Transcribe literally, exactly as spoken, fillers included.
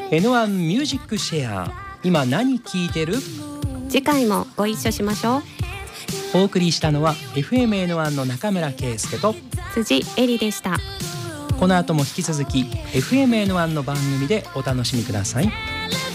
エヌワン ミュージックシェア、今何聴いてる？ 次回もご一緒しましょう。 お送りしたのは エフエムエヌワン の中村圭介と辻恵里でした。 この後も引き続き エフエムエヌワン の番組でお楽しみください。